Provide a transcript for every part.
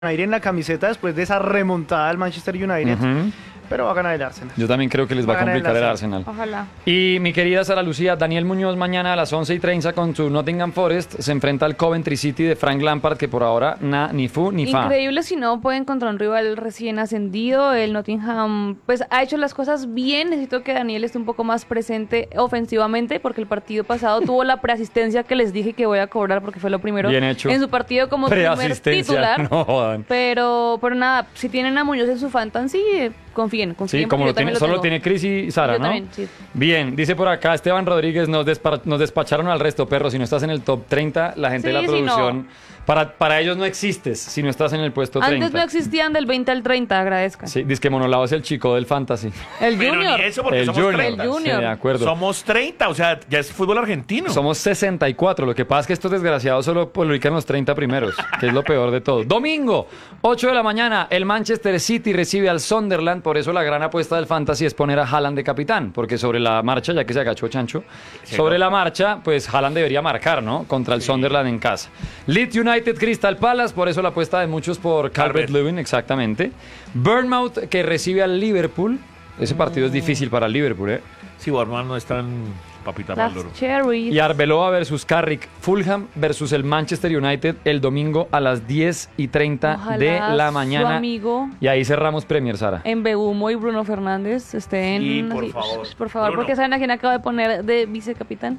United en la camiseta después de esa remontada al Manchester United, pero va a ganar el Arsenal. Yo también creo que les va a complicar el Arsenal. Ojalá. Y mi querida Sara Lucía, Daniel Muñoz mañana a las 11:30 con su Nottingham Forest se enfrenta al Coventry City de Frank Lampard, que por ahora ni fu ni fa. Increíble si no puede encontrar un rival recién ascendido. El Nottingham pues ha hecho las cosas bien. Necesito que Daniel esté un poco más presente ofensivamente porque el partido pasado tuvo la preasistencia que les dije que voy a cobrar porque fue lo primero Bien hecho. en su partido como primer titular. No jodan. Pero nada, si tienen a Muñoz en su fantasy, confíen. Sí, como lo tiene, solo tiene Cris y Sara, Yo ¿no? también, sí. Bien, dice por acá Esteban Rodríguez, nos despacharon al resto, perro. Si no estás en el top 30, la gente de la Sí, producción, no. para ellos no existes si no estás en el puesto 30. Antes no existían del 20 al 30, agradezcan. Sí, dice que Monolao es el chico del fantasy. El Pero Junior. ni eso, porque El somos Junior. 30. El Junior. Sí, de acuerdo. Somos 30, o sea, ya es fútbol argentino. Somos 64. Lo que pasa es que estos desgraciados solo publican los 30 primeros, que es lo peor de todo. Domingo, 8 de la mañana, el Manchester City recibe al Sunderland. Por eso la gran apuesta del fantasy es poner a Haaland de capitán, porque sobre la marcha, ya que se agachó Chancho, sobre la marcha, pues Haaland debería marcar, ¿no? Contra el Sunderland en casa. Leeds United Crystal Palace, por eso la apuesta de muchos por Calvert-Lewin, exactamente. Bournemouth que recibe al Liverpool. Ese partido es difícil para el Liverpool, ¿eh? Sí, Borman no es tan papita Las Maloro. cherries. Y Arbeloa versus Carrick, Fulham versus el Manchester United el domingo a las 10:30 Ojalá de la su mañana. amigo Y ahí cerramos Premier, Sara. en Begumo y Bruno Fernández estén Sí, por así, favor. por favor, Bruno. porque ¿saben a quién acabo de poner de vicecapitán?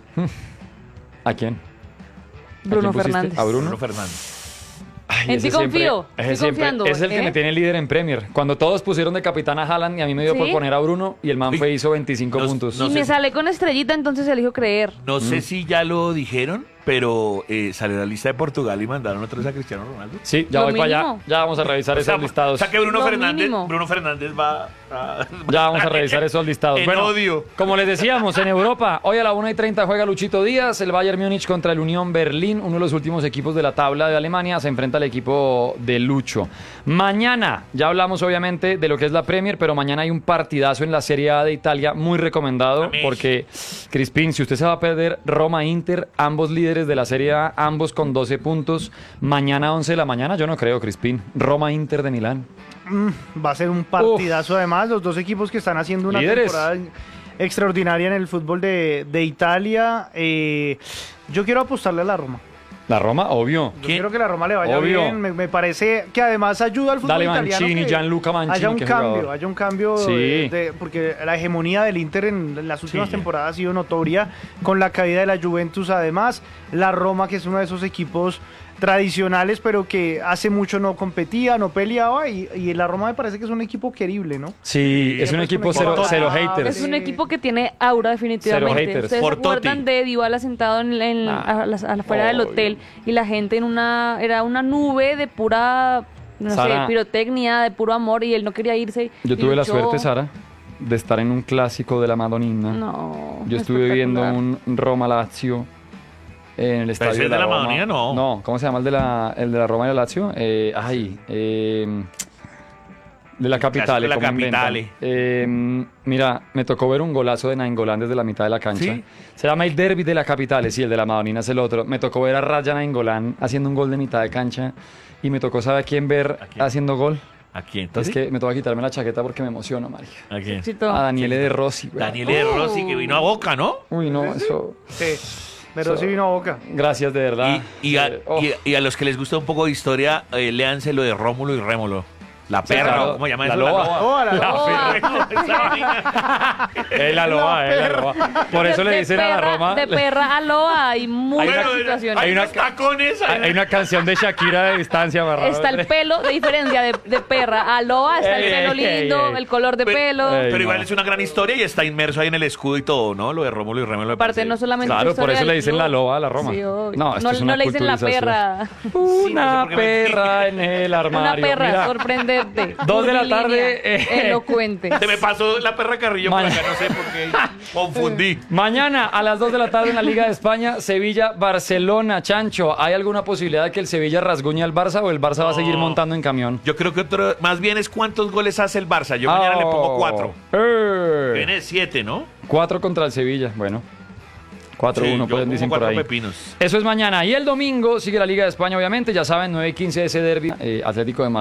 ¿A quién? Bruno quién pusiste? Fernández. ¿A Bruno? Bruno Fernández. Ay, En ti ese siempre- confío, ese estoy siempre- confiando, Es el que ¿eh? me tiene líder en Premier. Cuando todos pusieron de capitán a Haaland y a mí me dio por ¿Sí? poner a Bruno y el man Uy. hizo 25 No- puntos. no Y sé me si- sale con estrellita, entonces elijo creer. No sé si ya lo dijeron, pero salió la lista de Portugal y mandaron otra vez a Cristiano Ronaldo. Sí, ya Lo voy para allá. mínimo. Ya vamos a revisar esos listados. O sea que Bruno Lo Fernández, mínimo. Bruno Fernández va a... Ya vamos a revisar esos listados. En Bueno, odio. como les decíamos, en Europa, hoy a la 1:30 juega Luchito Díaz, el Bayern Múnich contra el Unión Berlín, uno de los últimos equipos de la tabla de Alemania, se enfrenta al equipo de Lucho. Mañana, ya hablamos obviamente de lo que es la Premier, pero mañana hay un partidazo en la Serie A de Italia, muy recomendado, Amén. porque, Crispín, si usted se va a perder Roma-Inter, ambos líderes de la Serie A, ambos con 12 puntos, mañana 11 de la mañana, yo no creo, Crispín, Roma-Inter de Milán. Va a ser un partidazo además, los dos equipos que están haciendo una Líderes. temporada extraordinaria en el fútbol de Italia. Yo quiero apostarle a la Roma. La Roma, obvio. Yo quiero que la Roma le vaya Obvio. bien. Me parece que además ayuda al fútbol Dale italiano. Mancini, que Gianluca Mancini, haya un qué cambio, jugador. haya un cambio Sí. porque la hegemonía del Inter en las últimas Sí. temporadas ha sido notoria con la caída de la Juventus. Además, la Roma, que es uno de esos equipos tradicionales, pero que hace mucho no competía, no peleaba, y la Roma me parece que es un equipo querible, ¿no? Sí, es un pues, equipo un cero, equipo cero notable. haters. Es un equipo que tiene aura definitivamente. Cero haters. ¿Ustedes se Por Totti. acuerdan de Dybala sentado afuera del hotel y la gente era una nube de pura, no Sara. sé, pirotecnia, de puro amor y él no quería irse? Yo y tuve la luchó. suerte, Sara, de estar en un clásico de la Madonina. No. Yo estuve viendo espectacular. un Roma-Lazio en el estadio ese de es de la Roma. Madonina, no. No, ¿cómo se llama el de la Roma y la Lazio? De la Capitale. de la como inventan. Capitale. Mira, me tocó ver un golazo de Nainggolan desde la mitad de la cancha. ¿Sí? Se llama el Derby de la Capitale, sí, el de la Madonina es el otro. Me tocó ver a Raja Nainggolan haciendo un gol de mitad de cancha y me tocó, ¿sabe a quién ver ¿A quién? haciendo gol? ¿A quién? Es que me toca quitarme la chaqueta porque me emociono, marica. ¿A quién? Éxito. A Daniele De Rossi. güey. Daniel Rossi, que vino a Boca, ¿no? Uy, no, eso... Sí, pero sí vino a Boca. Gracias, de verdad. Oh. Y a los que les gusta un poco de historia, léanse lo de Rómulo y Rémulo. La perra, claro. ¿no? ¿Cómo se llama La eso? loba. Oh, la loba. Esa vaina. La loba, la loba. Por eso le De dicen a la perra- Roma... De perra a loa hay muchas Bueno, situaciones. hay Hay una unos tacones. Hay una canción de Shakira de distancia, barra. Está el pelo, de diferencia de perra a loa, está el Ey, pelo ey, lindo, ey. el color de Pe- pelo. Ey. Pero igual no. es una gran historia y está inmerso ahí en el escudo y todo, ¿no? Lo de Rómulo y Rémulo. me Aparte, parece- no solamente Claro, la historia por eso del le dicen club. la loba a la Roma. Sí, obvio. No, esto es una le dicen la culturización. perra. Una por qué me- perra en el Una armario. perra Mira, sorprendente. 2 de la curvilínea, tarde, elocuente. Se me pasó la perra Carrillo por Mañana. acá, no sé por qué. Confundí. mañana a las 2 de la tarde en la Liga de España, Sevilla-Barcelona. Chancho, ¿hay alguna posibilidad de que el Sevilla rasguñe al Barça o el Barça va a seguir montando en camión? Yo creo que más bien es cuántos goles hace el Barça. Yo mañana le pongo 4. Viene 7, ¿no? 4 contra el Sevilla, bueno. 4-1, yo pues como dicen por 4 ahí. pepinos. Eso es mañana. Y el domingo sigue la Liga de España, obviamente. Ya saben, 9:15 ese derbi Atlético de Madrid.